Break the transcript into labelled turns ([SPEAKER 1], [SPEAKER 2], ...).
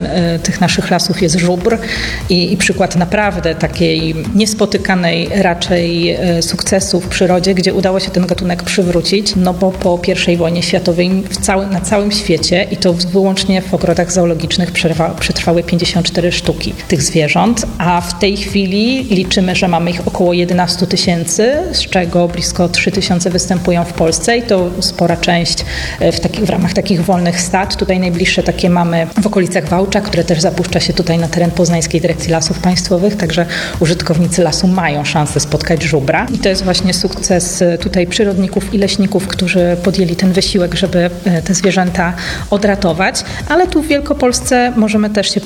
[SPEAKER 1] tych naszych lasów jest żubr i przykład naprawdę takiej niespotykanej raczej sukcesu w przyrodzie, gdzie udało się ten gatunek przywrócić, no bo po I wojnie światowej na całym świecie i to wyłącznie w ogrodach zoologicznych przetrwały 54 sztuki tych zwierząt, a w tej chwili liczymy, że mamy ich około 11 000, z czego blisko 3 000 występują w Polsce i to spora część w ramach takich wolnych stad. Tutaj najbliższe takie mamy w okolicach Wałcza, które też zapuszcza się tutaj na teren Poznańskiej Dyrekcji Lasów Państwowych, także użytkownicy lasu mają szansę spotkać żubra. I to jest właśnie sukces tutaj przyrodników i leśników, którzy podjęli ten wysiłek, żeby te zwierzęta odratować, ale tu w Wielkopolsce możemy też się